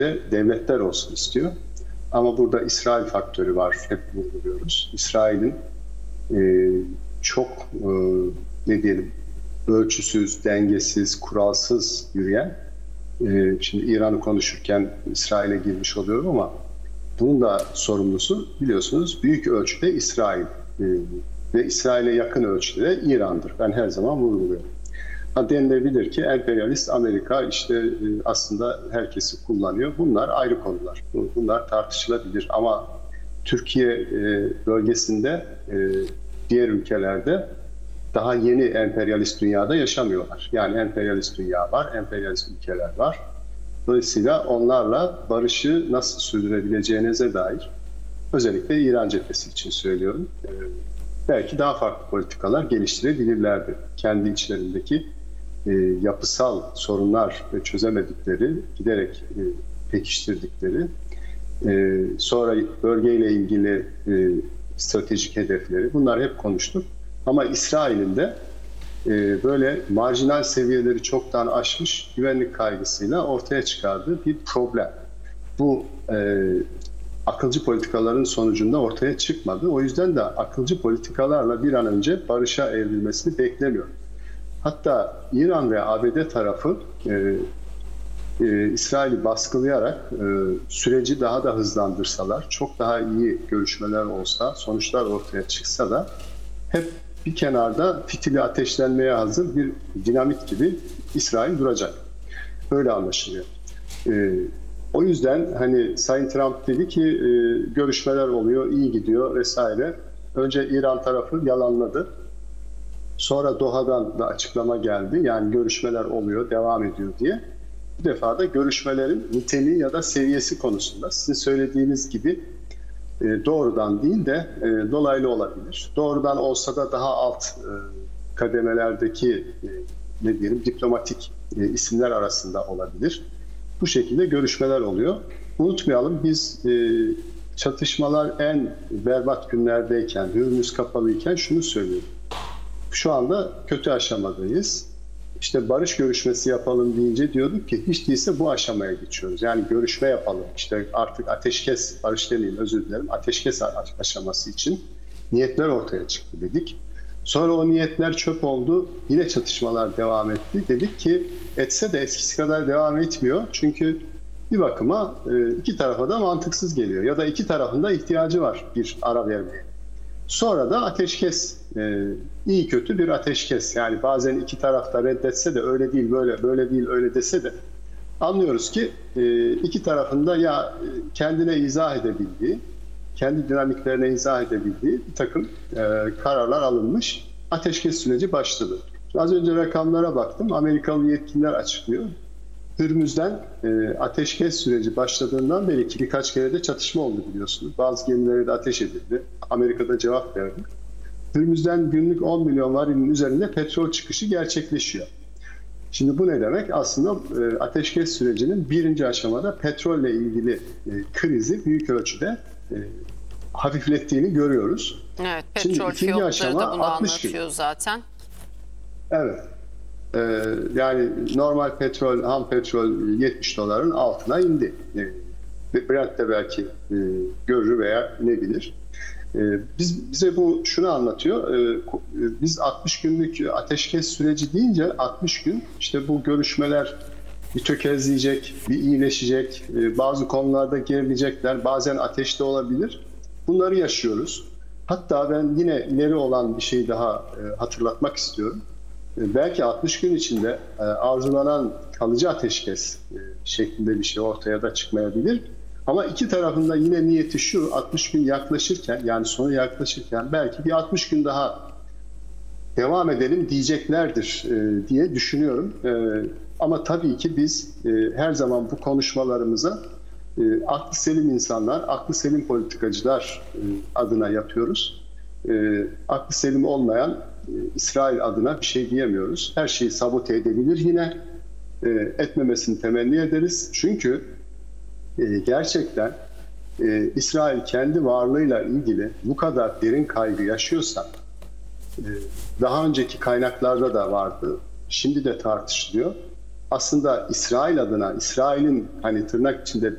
devletler olsun istiyor. Ama burada İsrail faktörü var, hep vurguluyoruz. İsrail'in çok ne diyelim ölçüsüz, dengesiz, kuralsız yürüyen, şimdi İran'ı konuşurken İsrail'e girmiş oluyorum ama bunun da sorumlusu biliyorsunuz büyük ölçüde İsrail ve İsrail'e yakın ölçüde de İran'dır. Ben her zaman vurguluyorum. Denilebilir ki emperyalist Amerika işte aslında herkesi kullanıyor. Bunlar ayrı konular. Bunlar tartışılabilir ama Türkiye bölgesinde diğer ülkelerde daha yeni emperyalist dünyada yaşamıyorlar. Yani emperyalist dünya var, emperyalist ülkeler var. Dolayısıyla onlarla barışı nasıl sürdürebileceğinize dair özellikle İran cephesi için söylüyorum. Belki daha farklı politikalar geliştirebilirlerdi. Kendi içlerindeki yapısal sorunlar ve çözemedikleri, giderek pekiştirdikleri, sonra bölgeyle ilgili stratejik hedefleri, bunlar hep konuştuk. Ama İsrail'in de böyle marjinal seviyeleri çoktan aşmış güvenlik kaygısıyla ortaya çıkardığı bir problem. Bu akılcı politikaların sonucunda ortaya çıkmadı. O yüzden de akılcı politikalarla bir an önce barışa evrilmesini beklemiyorum. Hatta İran ve ABD tarafı İsrail'i baskılayarak süreci daha da hızlandırsalar, çok daha iyi görüşmeler olsa, sonuçlar ortaya çıksa da hep bir kenarda fitili ateşlenmeye hazır bir dinamit gibi İsrail duracak. Öyle anlaşılıyor. O yüzden hani Sayın Trump dedi ki görüşmeler oluyor, iyi gidiyor vesaire. Önce İran tarafı yalanladı. Sonra Doha'dan da açıklama geldi. Yani görüşmeler oluyor, devam ediyor diye. Bu defa da görüşmelerin niteliği ya da seviyesi konusunda sizin söylediğiniz gibi doğrudan değil de dolaylı olabilir. Doğrudan olsa da daha alt kademelerdeki ne diyelim diplomatik isimler arasında olabilir. Bu şekilde görüşmeler oluyor. Unutmayalım biz çatışmalar en berbat günlerdeyken, Hürmüz kapalıyken şunu söylüyorum. Şu anda kötü aşamadayız. İşte barış görüşmesi yapalım deyince diyorduk ki hiç değilse bu aşamaya geçiyoruz. Yani görüşme yapalım. İşte artık ateşkes, barış demeyeyim özür dilerim, ateşkes aşaması için niyetler ortaya çıktı dedik. Sonra o niyetler çöp oldu. Yine çatışmalar devam etti. Dedik ki etse de eskisi kadar devam etmiyor. Çünkü bir bakıma iki tarafa da mantıksız geliyor. Ya da iki tarafın da ihtiyacı var bir ara vermeye. Sonra da ateşkes, iyi kötü bir ateşkes. Yani bazen iki taraf da reddetse de öyle değil böyle, böyle değil öyle dese de anlıyoruz ki iki tarafın da ya kendine izah edebildiği, kendi dinamiklerine izah edebildiği bir takım kararlar alınmış. Ateşkes süreci başladı. Az önce rakamlara baktım. Amerikalı yetkililer açıklıyor. Hürmüz'den ateşkes süreci başladığından beri ki birkaç kere de çatışma oldu biliyorsunuz. Bazı gemilere de ateş edildi. Amerika'da cevap verdi. Hürmüz'den günlük 10 milyon varilin üzerinde petrol çıkışı gerçekleşiyor. Şimdi bu ne demek? Aslında ateşkes sürecinin birinci aşamada petrolle ilgili krizi büyük ölçüde hafiflettiğini görüyoruz. Evet, petrol fiyatları da bunu anlatıyor zaten. Evet. Yani normal petrol, ham petrol 70 doların altına indi. Brent de belki görür veya inebilir. Bize bu şunu anlatıyor. Biz 60 günlük ateşkes süreci deyince 60 gün işte bu görüşmeler bir tökezleyecek, bir iyileşecek, bazı konularda gerilecekler, bazen ateşte olabilir. Bunları yaşıyoruz. Hatta ben yine ileri olan bir şey daha hatırlatmak istiyorum. Belki 60 gün içinde arzulanan kalıcı ateşkes şeklinde bir şey ortaya da çıkmayabilir. Ama iki tarafında yine niyeti şu, 60 gün yaklaşırken, yani sonu yaklaşırken belki bir 60 gün daha devam edelim diyeceklerdir diye düşünüyorum. Ama tabii ki biz her zaman bu konuşmalarımıza aklı selim insanlar, aklı selim politikacılar adına yapıyoruz. Aklı selim olmayan İsrail adına bir şey diyemiyoruz. Her şeyi sabote edebilir yine. Etmemesini temenni ederiz. Çünkü gerçekten İsrail kendi varlığıyla ilgili bu kadar derin kaygı yaşıyorsa, daha önceki kaynaklarda da vardı, şimdi de tartışılıyor. Aslında İsrail adına, İsrail'in hani tırnak içinde